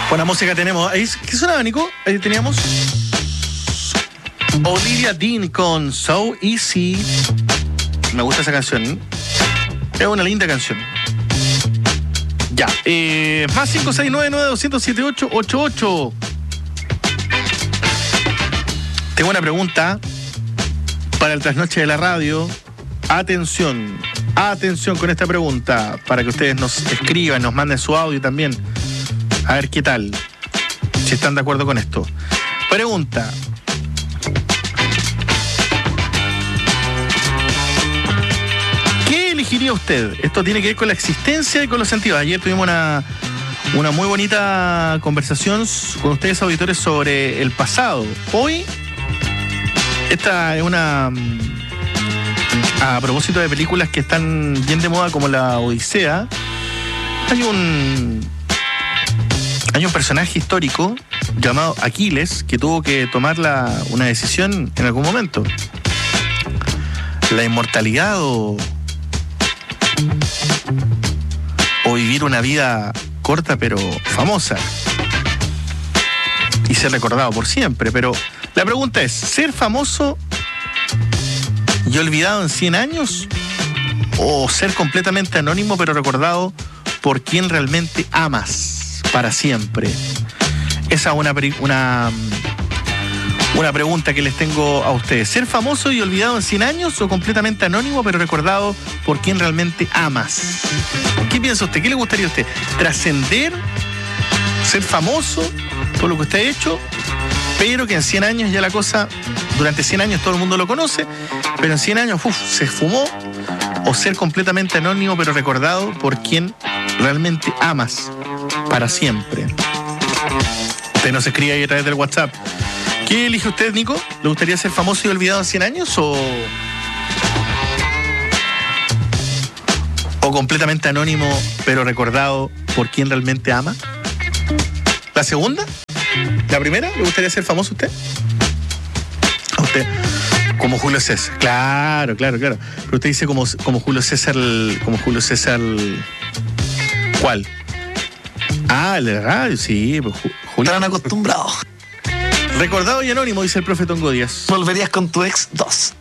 Buena música tenemos. ¿Qué sonaba, Nico? Ahí teníamos Olivia Dean con So Easy. Me gusta esa canción. Es una linda canción. Ya. Más 569-9207-888. Tengo una pregunta para el trasnoche de la radio. Atención con esta pregunta, para que ustedes nos escriban, nos manden su audio también. A ver qué tal, si están de acuerdo con esto. Pregunta: ¿qué elegiría usted? Esto tiene que ver con la existencia y con los sentidos. Ayer tuvimos una muy bonita conversación con ustedes, auditores, sobre el pasado. Hoy, esta es una... A propósito de películas que están bien de moda, como la Odisea, hay un personaje histórico llamado Aquiles que tuvo que tomar una decisión en algún momento. La inmortalidad o vivir una vida corta pero famosa y ser recordado por siempre. Pero la pregunta es, ¿ser famoso y olvidado en 100 años? ¿O ser completamente anónimo pero recordado por quien realmente amas para siempre? Esa es una pregunta que les tengo a ustedes. ¿Ser famoso y olvidado en 100 años o completamente anónimo pero recordado por quien realmente amas? ¿Qué piensa usted? ¿Qué le gustaría a usted? ¿Trascender? ¿Ser famoso por lo que usted ha hecho? Pero que en 100 años ya la cosa, durante 100 años todo el mundo lo conoce, pero en 100 años se esfumó. O ser completamente anónimo pero recordado por quien realmente amas para siempre. Usted nos escribe ahí a través del WhatsApp. ¿Qué elige usted, Nico? ¿Le gustaría ser famoso y olvidado en 100 años o completamente anónimo pero recordado por quien realmente ama? ¿La segunda? ¿La primera? ¿Le gustaría ser famoso a usted? A usted. Como Julio César. Claro. Pero usted dice como Julio César. Como Julio César. ¿Cuál? Ah, el de la radio, sí. Pues, Julio. Están acostumbrados. Recordado y anónimo, dice el profe Tongo Díaz. ¿Volverías con tu ex 2?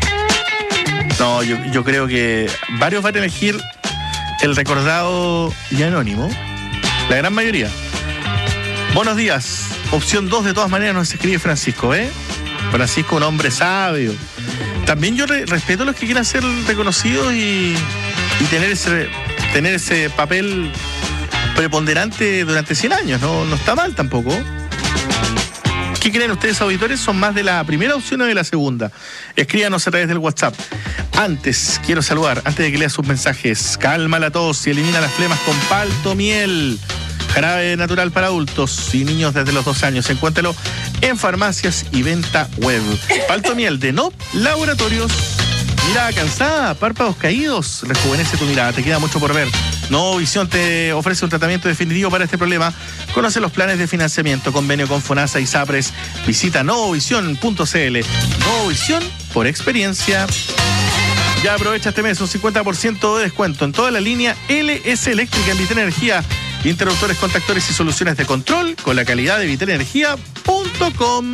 No, yo creo que varios van a elegir el recordado y anónimo. La gran mayoría. Buenos días. Opción 2, de todas maneras, nos escribe Francisco, ¿eh? Francisco, un hombre sabio. También yo respeto a los que quieran ser reconocidos y tener ese papel preponderante durante 100 años. No está mal tampoco. ¿Qué creen ustedes, auditores? ¿Son más de la primera opción o de la segunda? Escríbanos a través del WhatsApp. Quiero saludar, antes de que lea sus mensajes, calma la tos y elimina las flemas con Palto Miel. Jarabe natural para adultos y niños desde los 2 años. Encuéntralo en farmacias y venta web. Palto Miel de NOP Laboratorios. Mirada cansada, párpados caídos. Rejuvenece tu mirada, te queda mucho por ver. Novovisión te ofrece un tratamiento definitivo para este problema. Conoce los planes de financiamiento, convenio con FONASA y SAPRES. Visita novovision.cl. Novovisión por experiencia. Ya aprovecha este mes un 50% de descuento en toda la línea LS Eléctrica en Vitenergía. Interruptores, contactores y soluciones de control con la calidad de vitenergia.com.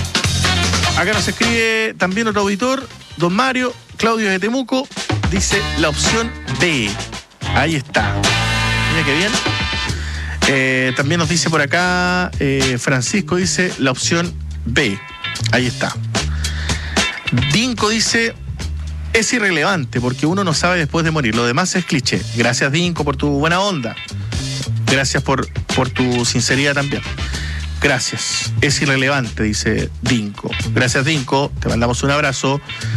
Acá nos escribe también otro auditor, don Mario Claudio de Temuco, dice la opción B. Ahí está. Mira qué bien. También nos dice por acá Francisco, dice la opción B. Ahí está. Dinko dice: es irrelevante porque uno no sabe después de morir. Lo demás es cliché. Gracias, Dinko, por tu buena onda. Gracias por tu sinceridad también. Gracias. Es irrelevante, dice Dinko. Gracias, Dinko. Te mandamos un abrazo.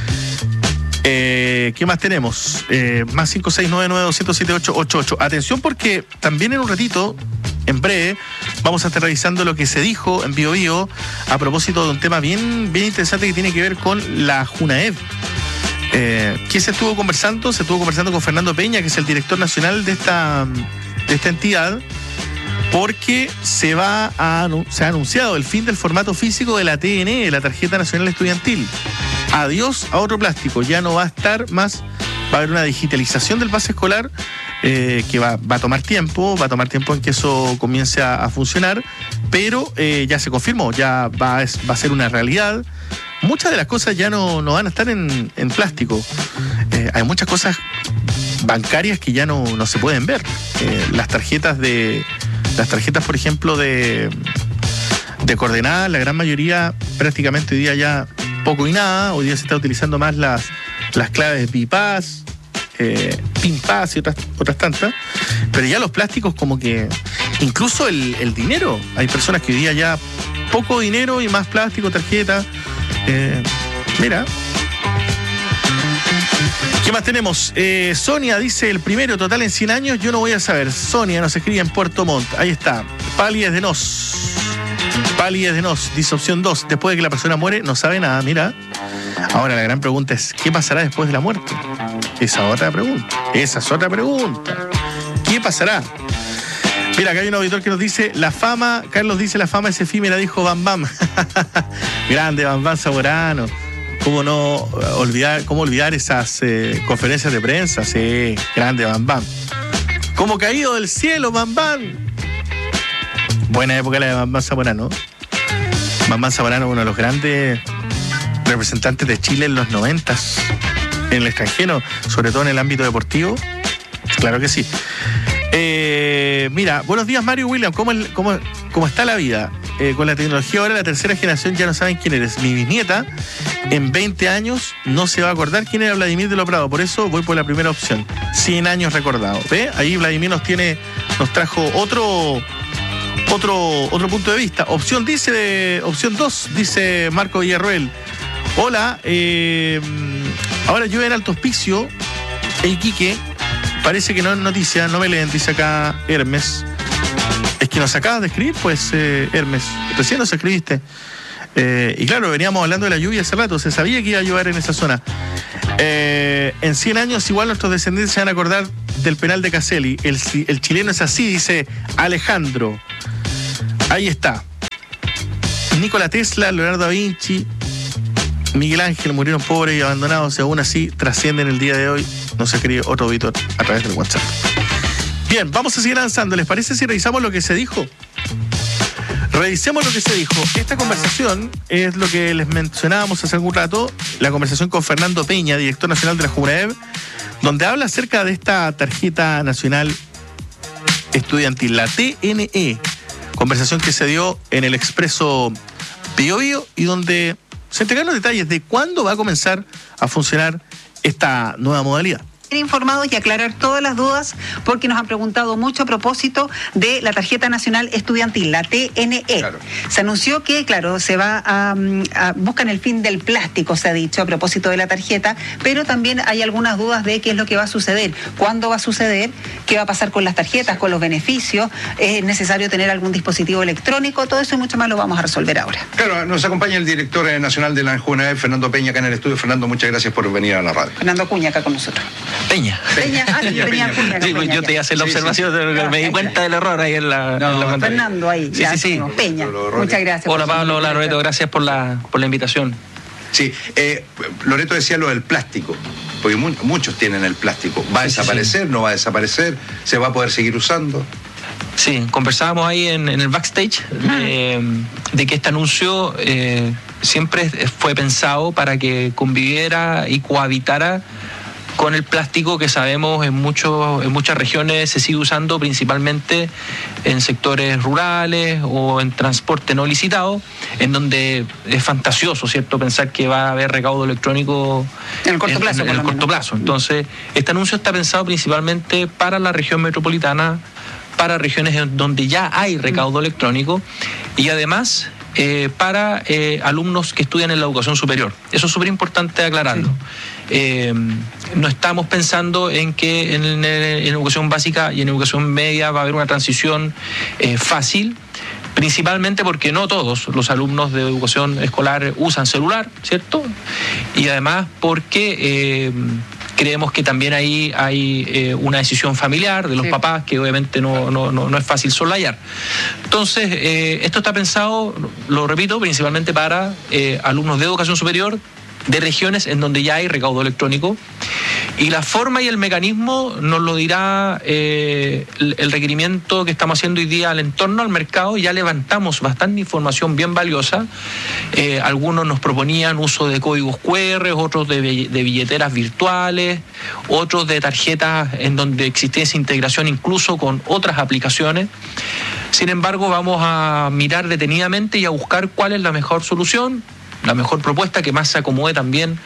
¿Qué más tenemos? Más 569-9207-888. Atención, porque también en un ratito, en breve, vamos a estar revisando lo que se dijo en Bio Bio a propósito de un tema bien interesante que tiene que ver con la Junaed. ¿Qué se estuvo conversando? Se estuvo conversando con Fernando Peña, que es el director nacional de esta entidad, porque se ha anunciado el fin del formato físico de la TN, la Tarjeta Nacional Estudiantil. Adiós a otro plástico, ya no va a estar más, va a haber una digitalización del pase escolar que va a tomar tiempo en que eso comience a funcionar, pero ya se confirmó, ya va a ser una realidad. Muchas de las cosas ya no van a estar en plástico. Hay muchas cosas bancarias que ya no se pueden ver. Las tarjetas, por ejemplo, de coordenadas, la gran mayoría prácticamente hoy día ya poco y nada. Hoy día se está utilizando más las claves BIPAS, PINPAS y otras tantas. Pero ya los plásticos, como que incluso el dinero, hay personas que hoy día ya poco dinero y más plástico, tarjeta. Mira. ¿Qué más tenemos? Sonia dice, el primero total en 100 años, yo no voy a saber. Sonia nos escribe en Puerto Montt. Ahí está. Pálides de nos, dice opción 2. Después de que la persona muere, no sabe nada. Mira. Ahora la gran pregunta es, ¿qué pasará después de la muerte? Esa es otra pregunta. ¿Qué pasará? Mira, acá hay un auditor que nos dice, Carlos dice, la fama es efímera, dijo Bam Bam. Grande Bam Bam Zamorano. ¿Cómo olvidar esas conferencias de prensa? Sí, grande Bam Bam. ¿Cómo caído del cielo, Bam Bam? Buena época la de Bam Bam Zamorano. Bam Bam Zamorano, uno de los grandes representantes de Chile en los 90s, en el extranjero, sobre todo en el ámbito deportivo. Claro que sí. Mira, buenos días Mario William, ¿cómo está la vida? Con la tecnología ahora la tercera generación ya no saben quién eres. Mi bisnieta en 20 años no se va a acordar quién era Vladimir de lo Prado, por eso voy por la primera opción, 100 años recordado. ¿Ve? Ahí Vladimir nos trajo otro punto de vista. Opción 2, dice Marco Villarroel. Hola, ahora llueve en Alto Hospicio, Iquique. Parece que no es noticia, no me leen, dice acá Hermes. Es que nos acabas de escribir, pues, Hermes. Recién nos escribiste. Y claro, veníamos hablando de la lluvia hace rato, se sabía que iba a llover en esa zona. En 100 años igual nuestros descendientes se van a acordar del penal de Caselli. El chileno es así, dice Alejandro. Ahí está. Nikola Tesla, Leonardo da Vinci, Miguel Ángel murieron pobres y abandonados y aún así trascienden el día de hoy. Nos escribe otro auditor a través del WhatsApp. Bien, vamos a seguir avanzando. ¿Les parece si revisamos lo que se dijo? Revisemos lo que se dijo. Esta conversación es lo que les mencionábamos hace algún rato, la conversación con Fernando Peña, director nacional de la Junaev, donde habla acerca de esta tarjeta nacional estudiantil, la TNE. Conversación que se dio en el Expreso Bío Bío y donde se entregaron detalles de cuándo va a comenzar a funcionar esta nueva modalidad. Informados y aclarar todas las dudas porque nos han preguntado mucho a propósito de la tarjeta nacional estudiantil, la TNE. Claro. Se anunció que, claro, se va buscan el fin del plástico, se ha dicho, a propósito de la tarjeta, pero también hay algunas dudas de qué es lo que va a suceder, cuándo va a suceder, qué va a pasar con las tarjetas, con los beneficios, es necesario tener algún dispositivo electrónico, todo eso y mucho más lo vamos a resolver ahora. Claro, nos acompaña el director nacional de la Junaev, Fernando Peña, acá en el estudio. Fernando, muchas gracias por venir a la radio. Fernando Cuña acá con nosotros. Peña. Cuña. Sí, yo te iba a hacer la observación, me di cuenta del error ahí en la pantalla. Fernando ahí. Sí. Peña. Muchas gracias. Hola Pablo, hola Loreto, gracias por la invitación. Sí, Loreto decía lo del plástico, porque muchos tienen el plástico. ¿Va a desaparecer? ¿No va a desaparecer? ¿Se va a poder seguir usando? Sí, conversábamos ahí en el backstage de que este anuncio siempre fue pensado para que conviviera y cohabitara con el plástico que sabemos en muchas regiones se sigue usando, principalmente en sectores rurales o en transporte no licitado, en donde es fantasioso, ¿cierto?, pensar que va a haber recaudo electrónico en el corto plazo. En el corto plazo. Entonces, este anuncio está pensado principalmente para la región metropolitana, para regiones donde ya hay recaudo electrónico y además para alumnos que estudian en la educación superior. Eso es súper importante aclararlo. No estamos pensando en que en educación básica y en educación media va a haber una transición fácil, principalmente porque no todos los alumnos de educación escolar usan celular, ¿cierto? Y además porque creemos que también ahí hay una decisión familiar de los papás que obviamente no es fácil soslayar. Entonces, esto está pensado, lo repito, principalmente para alumnos de educación superior de regiones en donde ya hay recaudo electrónico. Y la forma y el mecanismo nos lo dirá el requerimiento que estamos haciendo hoy día al entorno, al mercado. Ya levantamos bastante información bien valiosa. Algunos nos proponían uso de códigos QR, otros de billeteras virtuales, otros de tarjetas en donde existiese integración incluso con otras aplicaciones. Sin embargo, vamos a mirar detenidamente y a buscar cuál es la mejor solución, la mejor propuesta que más se acomode también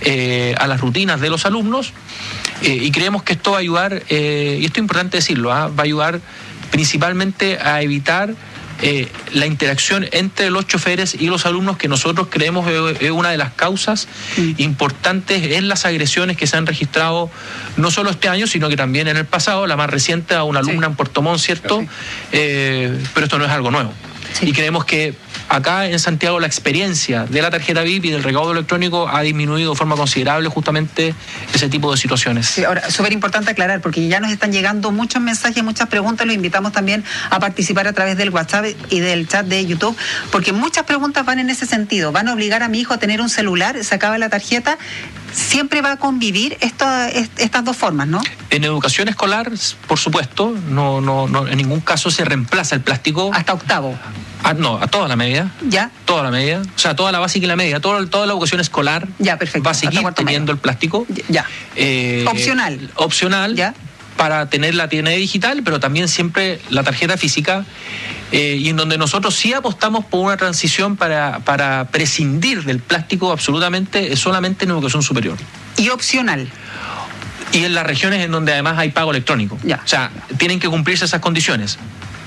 a las rutinas de los alumnos, y creemos que esto va a ayudar, y esto es importante decirlo, va a ayudar principalmente a evitar la interacción entre los choferes y los alumnos, que nosotros creemos es una de las causas importantes en las agresiones que se han registrado no solo este año, sino que también en el pasado. La más reciente a una alumna en Puerto Montt, ¿cierto? Sí. Pero esto no es algo nuevo. Sí. Y creemos que acá en Santiago la experiencia de la tarjeta VIP y del recaudo electrónico ha disminuido de forma considerable justamente ese tipo de situaciones. Sí, ahora, súper importante aclarar, porque ya nos están llegando muchos mensajes, muchas preguntas. Los invitamos también a participar a través del WhatsApp y del chat de YouTube, porque muchas preguntas van en ese sentido. ¿Van a obligar a mi hijo a tener un celular? ¿Se acaba la tarjeta? ¿Siempre va a convivir estas dos formas, no? En educación escolar, por supuesto, no, en ningún caso se reemplaza el plástico. ¿Hasta octavo? No, a toda la media. ¿Ya? Toda la media. O sea, toda la básica y la media. Toda la educación escolar. Ya, perfecto. Va a seguir teniendo el plástico. Ya. Opcional. Opcional. Ya. Para tener la TNE digital, pero también siempre la tarjeta física. Y en donde nosotros sí apostamos por una transición para prescindir del plástico absolutamente, solamente en educación superior. ¿Y opcional? Y en las regiones en donde además hay pago electrónico. Ya. O sea, tienen que cumplirse esas condiciones.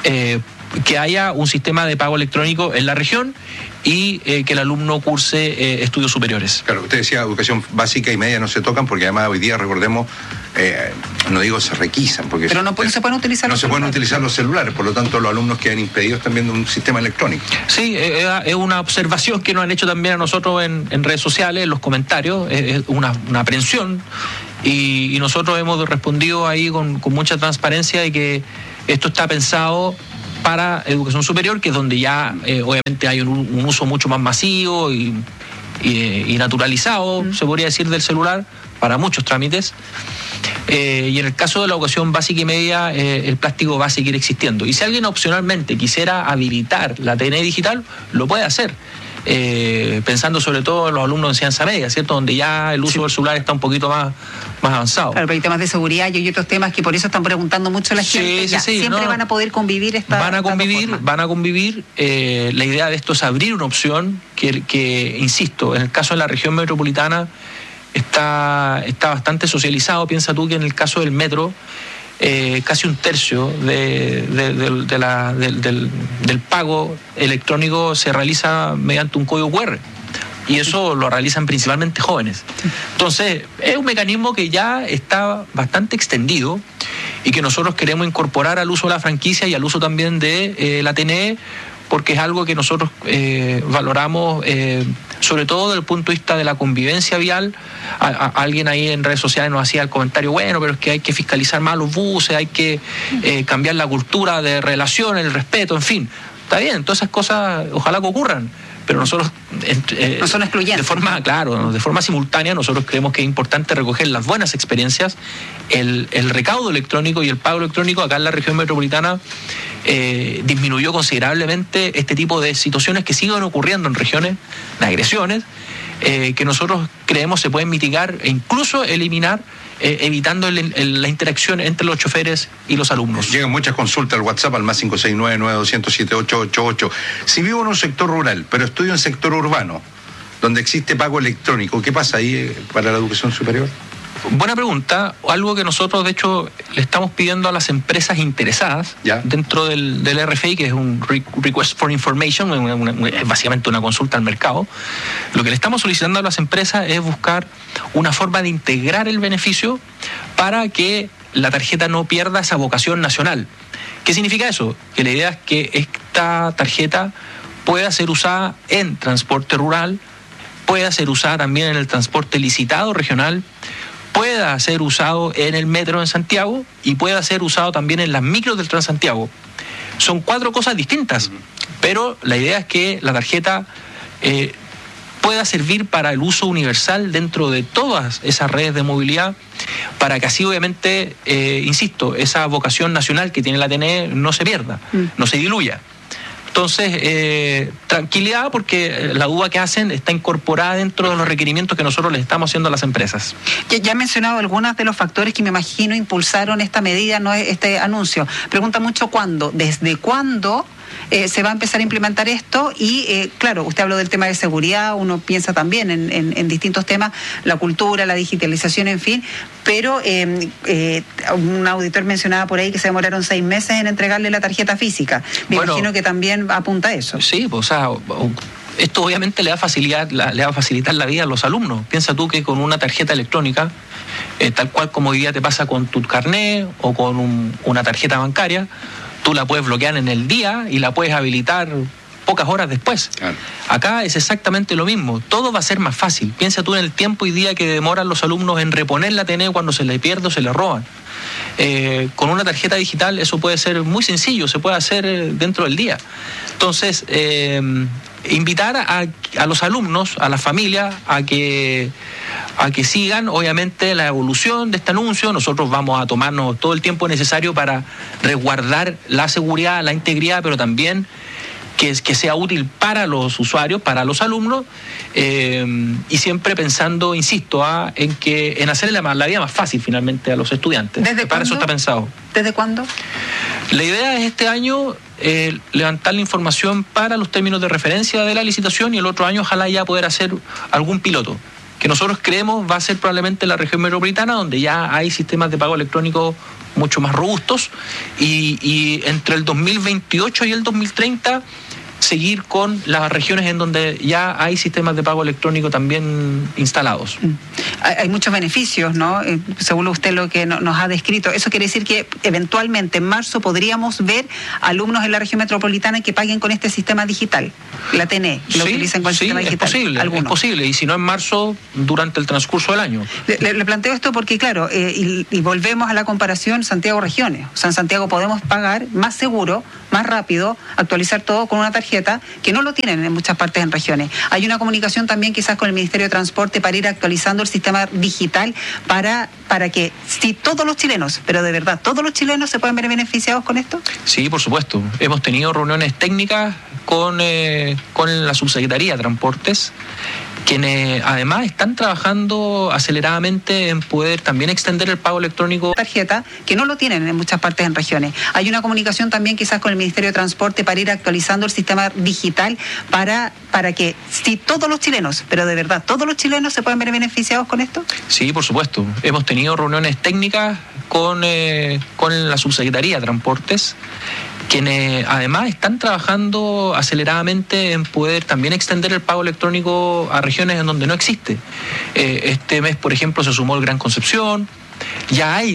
Que haya un sistema de pago electrónico en la región y que el alumno curse estudios superiores. Claro, usted decía educación básica y media no se tocan, porque además hoy día, recordemos, no digo se requisan, porque pero no se pueden utilizar los celulares. No se pueden utilizar los celulares, por lo tanto los alumnos quedan impedidos también de un sistema electrónico. Sí, es una observación que nos han hecho también a nosotros en redes sociales, en los comentarios, es una aprensión, y nosotros hemos respondido ahí con mucha transparencia de que esto está pensado para educación superior, que es donde ya obviamente hay un uso mucho más masivo y naturalizado, se podría decir, del celular para muchos trámites. Y en el caso de la educación básica y media, el plástico va a seguir existiendo. Y si alguien opcionalmente quisiera habilitar la TNE digital, lo puede hacer. Pensando sobre todo en los alumnos de enseñanza media, ¿cierto? Donde ya el uso del celular está un poquito más avanzado. Claro, pero hay temas de seguridad y hay otros temas que por eso están preguntando mucho la gente. Siempre van a poder convivir van a convivir. La idea de esto es abrir una opción que, insisto, en el caso de la región metropolitana está bastante socializado. Piensa tú que en el caso del metro, casi un tercio del pago electrónico se realiza mediante un código QR, y eso lo realizan principalmente jóvenes. Entonces, es un mecanismo que ya está bastante extendido y que nosotros queremos incorporar al uso de la franquicia y al uso también de la TNE, porque es algo que nosotros valoramos, sobre todo desde el punto de vista de la convivencia vial. Alguien ahí en redes sociales nos hacía el comentario, bueno, pero es que hay que fiscalizar más los buses, hay que cambiar la cultura de relación, el respeto, en fin. Está bien, todas esas cosas ojalá que ocurran, pero nosotros no son excluyentes. De forma simultánea, nosotros creemos que es importante recoger las buenas experiencias, el recaudo electrónico y el pago electrónico. Acá en la región metropolitana disminuyó considerablemente este tipo de situaciones que siguen ocurriendo en regiones de agresiones, que nosotros creemos se pueden mitigar e incluso eliminar, evitando la interacción entre los choferes y los alumnos. Llegan muchas consultas al WhatsApp al más 569-9207-888. Si vivo en un sector rural, pero estudio en sector urbano, donde existe pago electrónico, ¿qué pasa ahí para la educación superior? Buena pregunta. Algo que nosotros, de hecho, le estamos pidiendo a las empresas interesadas dentro del RFI, que es un Request for Information, es básicamente una consulta al mercado. Lo que le estamos solicitando a las empresas es buscar una forma de integrar el beneficio para que la tarjeta no pierda esa vocación nacional. ¿Qué significa eso? Que la idea es que esta tarjeta pueda ser usada en transporte rural, pueda ser usada también en el transporte licitado regional, pueda ser usado en el metro en Santiago y pueda ser usado también en las micros del Transantiago. Son 4 cosas distintas, pero la idea es que la tarjeta pueda servir para el uso universal dentro de todas esas redes de movilidad, para que así obviamente, insisto, esa vocación nacional que tiene la TNE no se pierda, no se diluya. Entonces, tranquilidad, porque la duda que hacen está incorporada dentro de los requerimientos que nosotros les estamos haciendo a las empresas. Ya he mencionado algunos de los factores que me imagino impulsaron esta medida, no este anuncio. Pregunta mucho cuándo, desde cuándo se va a empezar a implementar esto y, claro, usted habló del tema de seguridad, uno piensa también en distintos temas, la cultura, la digitalización, en fin, pero un auditor mencionaba por ahí que se demoraron 6 meses en entregarle la tarjeta física. Me imagino que también apunta a eso. Sí, pues, o sea, esto obviamente le va a facilitar la vida a los alumnos. Piensa tú que con una tarjeta electrónica, tal cual como hoy día te pasa con tu carnet o con una tarjeta bancaria, tú la puedes bloquear en el día y la puedes habilitar pocas horas después. Claro. Acá es exactamente lo mismo. Todo va a ser más fácil. Piensa tú en el tiempo y día que demoran los alumnos en reponer la TNE cuando se le pierde o se le roban. Con una tarjeta digital eso puede ser muy sencillo, se puede hacer dentro del día. Entonces, invitar a los alumnos, a la familia, a que sigan obviamente la evolución de este anuncio. Nosotros vamos a tomarnos todo el tiempo necesario para resguardar la seguridad, la integridad, pero también que sea útil para los usuarios, para los alumnos, y siempre pensando, insisto, en hacerle la vida más fácil finalmente a los estudiantes. Para eso está pensado. ¿Desde cuándo? La idea es este año levantar la información para los términos de referencia de la licitación, y el otro año ojalá ya poder hacer algún piloto, que nosotros creemos va a ser probablemente la región metropolitana, donde ya hay sistemas de pago electrónico mucho más robustos, y entre el 2028 y el 2030 seguir con las regiones en donde ya hay sistemas de pago electrónico también instalados. Hay muchos beneficios, ¿no? Según usted lo que nos ha descrito. Eso quiere decir que eventualmente en marzo podríamos ver alumnos en la región metropolitana que paguen con este sistema digital, la TNE, que lo utilicen con el sistema digital. Es posible, y si no en marzo, durante el transcurso del año. Le planteo esto porque, claro, y volvemos a la comparación Santiago-regiones. O sea, en Santiago podemos pagar más seguro, más rápido, actualizar todo con una tarjeta que no lo tienen en muchas partes en regiones. Hay una comunicación también quizás con el Ministerio de Transporte para ir actualizando el sistema digital para que si todos los chilenos, pero de verdad, todos los chilenos se pueden ver beneficiados con esto. Sí, por supuesto. Hemos tenido reuniones técnicas con la Subsecretaría de Transportes, quienes además están trabajando aceleradamente en poder también extender el pago electrónico. Tarjeta que no lo tienen en muchas partes en regiones. Hay una comunicación también quizás con el Ministerio de Transporte para ir actualizando el sistema digital para que si todos los chilenos, pero de verdad, todos los chilenos se pueden ver beneficiados con esto. Sí, por supuesto. Hemos tenido reuniones técnicas con la Subsecretaría de Transportes, quienes además están trabajando aceleradamente en poder también extender el pago electrónico a regiones en donde no existe. Este mes, por ejemplo, se sumó el Gran Concepción, ya hay